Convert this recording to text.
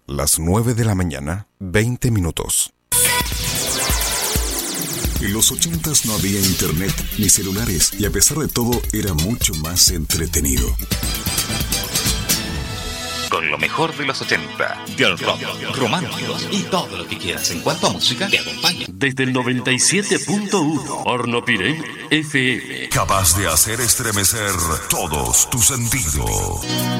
Son las 9 de la mañana, 20 minutos. En los 80s no había internet ni celulares y a pesar de todo era mucho más entretenido. Con lo mejor de los 80, girl rock, románticos y todo lo que quieras en cuanto a música te acompaña. Desde el 97.1, Hornopiren FM. Capaz de hacer estremecer todos tus sentidos.